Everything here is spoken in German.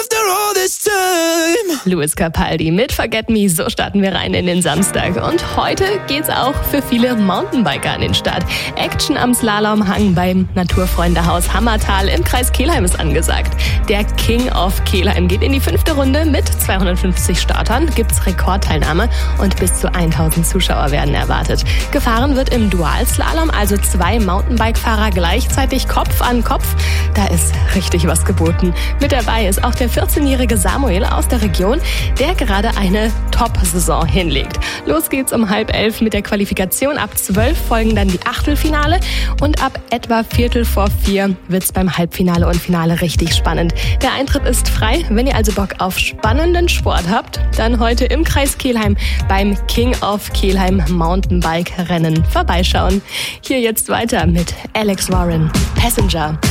Lewis Capaldi mit Forget Me, so starten wir rein in den Samstag. Und heute geht's auch für viele Mountainbiker an den Start. Action am Slalomhang beim Naturfreundehaus Hammertal im Kreis Kelheim ist angesagt. Der King of Kelheim geht in die 5. Runde mit 250 Startern, gibt's Rekordteilnahme und bis zu 1000 Zuschauer werden erwartet. Gefahren wird im Dualslalom, also 2 Mountainbike-Fahrer gleichzeitig Kopf an Kopf. Da ist richtig was geboten. Mit dabei ist auch der 14-jährige Samuel aus der Region, der gerade eine Top-Saison hinlegt. Los geht's um 10:30 mit der Qualifikation. Ab 12 folgen dann die Achtelfinale und ab etwa 3:45 wird's beim Halbfinale und Finale richtig spannend. Der Eintritt ist frei. Wenn ihr also Bock auf spannenden Sport habt, dann heute im Kreis Kelheim beim King of Kelheim Mountainbike-Rennen vorbeischauen. Hier jetzt weiter mit Alex Warren, Passenger.